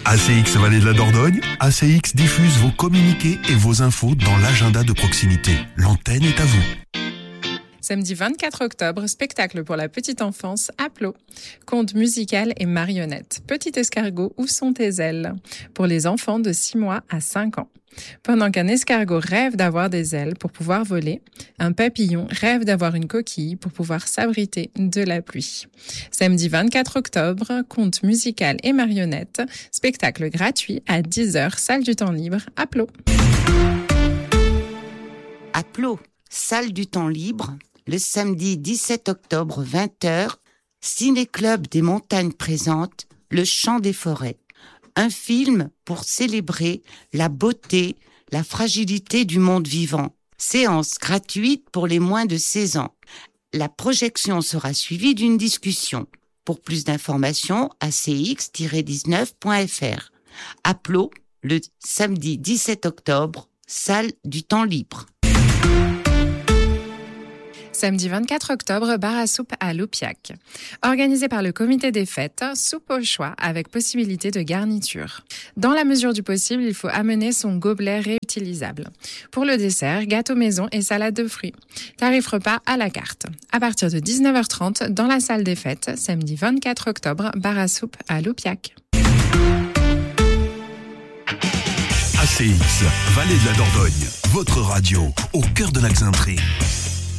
ACX Vallée de la Dordogne, ACX diffuse vos communiqués et vos infos dans l'agenda de proximité. L'antenne est à vous. Samedi 24 octobre, spectacle pour la petite enfance à Plot. Conte musical et marionnette. Petit escargot, où sont tes ailes? Pour les enfants de 6 mois à 5 ans. Pendant qu'un escargot rêve d'avoir des ailes pour pouvoir voler, un papillon rêve d'avoir une coquille pour pouvoir s'abriter de la pluie. Samedi 24 octobre, conte musical et marionnette. Spectacle gratuit à 10h, salle du temps libre à Plot. À Plot, salle du temps libre. Le samedi 17 octobre, 20h, Ciné-Club des Montagnes présente Le Chant des Forêts. Un film pour célébrer la beauté, la fragilité du monde vivant. Séance gratuite pour les moins de 16 ans. La projection sera suivie d'une discussion. Pour plus d'informations, acx-19.fr. À Plot, le samedi 17 octobre, salle du temps libre. Samedi 24 octobre, bar à soupe à Loupiac. Organisé par le comité des fêtes, soupe au choix avec possibilité de garniture. Dans la mesure du possible, il faut amener son gobelet réutilisable. Pour le dessert, gâteau maison et salade de fruits. Tarif repas à la carte. À partir de 19h30, dans la salle des fêtes, samedi 24 octobre, bar à soupe à Loupiac. ACX, Vallée de la Dordogne, votre radio, au cœur de la Xainterie.